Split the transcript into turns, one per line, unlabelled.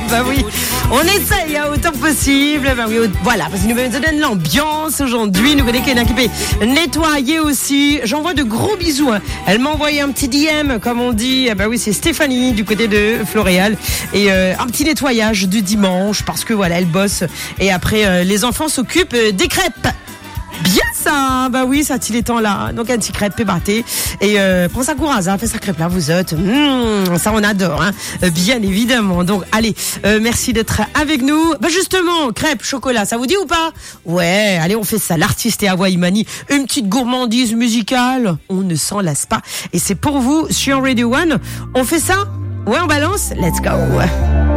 Bah oui, on essaye autant possible. Bah oui, voilà, parce que nous donne l'ambiance aujourd'hui. Nous connaissons qu'elle est équipée nettoyer aussi. J'envoie de gros bisous. Elle m'a envoyé un petit DM, comme on dit. Bah oui, c'est Stéphanie du côté de Floréal. Et un petit nettoyage du dimanche parce que voilà, elle bosse. Et après, les enfants s'occupent des crêpes. Bien ça, bah oui, ça il est temps là. Donc un petit crêpe pébaté et prends sa courage, fait sa crêpe là, vous êtes. Ça on adore, hein. Bien évidemment. Donc allez, merci d'être avec nous. Bah justement, crêpe, chocolat, ça vous dit ou pas? Ouais, allez, on fait ça. L'artiste et Hawaii Mani, une petite gourmandise musicale. On ne s'en lasse pas. Et c'est pour vous sur Radio One. On fait ça? Ouais, on balance. Let's go.